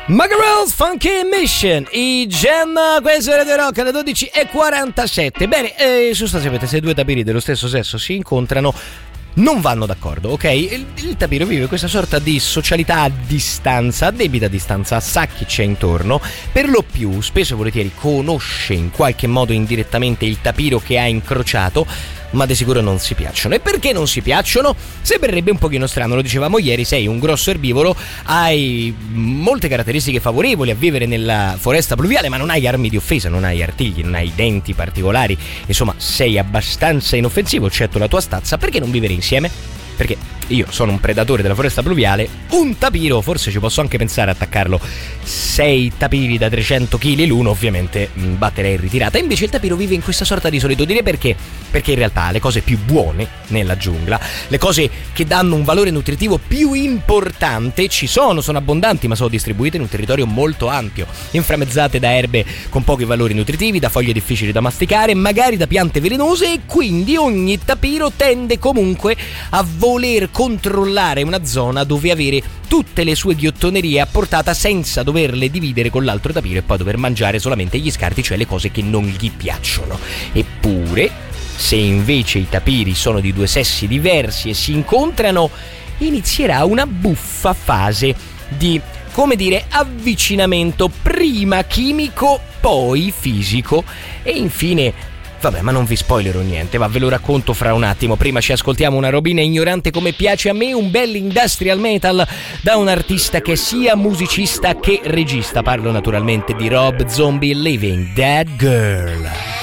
Magarells Funky Mission, i Gem, questo è Radio Rock alle 12:47. Bene, sostanzialmente se due tapiri dello stesso sesso si incontrano non vanno d'accordo, ok? Il tapiro vive questa sorta di socialità a distanza, a debita distanza, sa chi c'è intorno, per lo più spesso e volentieri conosce in qualche modo indirettamente il tapiro che ha incrociato, ma di sicuro non si piacciono. E perché non si piacciono? Sembrerebbe un pochino strano, lo dicevamo ieri, sei un grosso erbivoro, hai molte caratteristiche favorevoli a vivere nella foresta pluviale, ma non hai armi di offesa, non hai artigli, non hai denti particolari, insomma sei abbastanza inoffensivo, eccetto la tua stazza. Perché non vivere insieme? Perché io sono un predatore della foresta pluviale, un tapiro, forse ci posso anche pensare a attaccarlo, 6 tapiri da 300 kg l'uno, ovviamente batterei in ritirata. Invece il tapiro vive in questa sorta di solitudine perché in realtà le cose più buone nella giungla, le cose che danno un valore nutritivo più importante ci sono abbondanti, ma sono distribuite in un territorio molto ampio, inframmezzate da erbe con pochi valori nutritivi, da foglie difficili da masticare, magari da piante velenose, e quindi ogni tapiro tende comunque a voler controllare una zona dove avere tutte le sue ghiottonerie a portata senza doverle dividere con l'altro tapiro e poi dover mangiare solamente gli scarti, cioè le cose che non gli piacciono. Eppure, se invece i tapiri sono di due sessi diversi e si incontrano, inizierà una buffa fase di, come dire, avvicinamento, prima chimico, poi fisico e infine... Vabbè, ma non vi spoilerò niente, ma ve lo racconto fra un attimo. Prima ci ascoltiamo una robina ignorante come piace a me, un bel industrial metal da un artista che è sia musicista che regista. Parlo naturalmente di Rob Zombie, Living Dead Girl.